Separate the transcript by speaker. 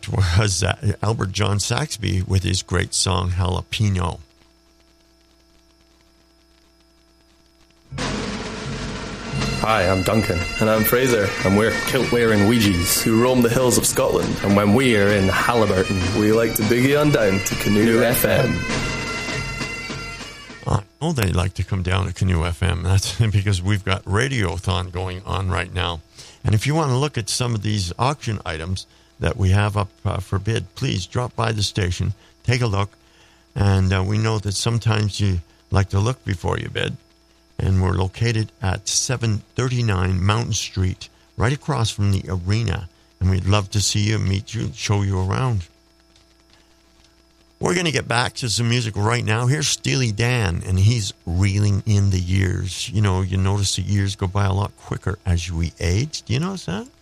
Speaker 1: was Albert John Saxby with his great song, Jalapeno.
Speaker 2: Hi, I'm Duncan. And I'm Fraser, and we're kilt-wearing Ouija's who roam the hills of Scotland. And when we are in Halliburton, we like to boogie on down to Canoe FM.
Speaker 1: I know they like to come down to Canoe FM. That's because we've got Radiothon going on right now. And if you want to look at some of these auction items that we have up for bid, please drop by the station, take a look. And we know that sometimes you like to look before you bid. And we're located at 739 Mountain Street, right across from the arena. And we'd love to see you, meet you, show you around. We're going to get back to some music right now. Here's Steely Dan, and he's reeling in the years. You know, you notice the years go by a lot quicker as we age. Do you notice that?